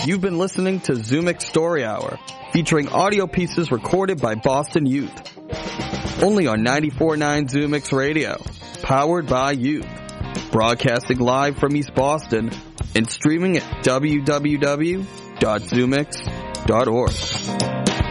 You've been listening to Zoomix Story Hour, featuring audio pieces recorded by Boston youth. Only on 94.9 Zoomix Radio, powered by youth. Broadcasting live from East Boston and streaming at www.zoomix.org.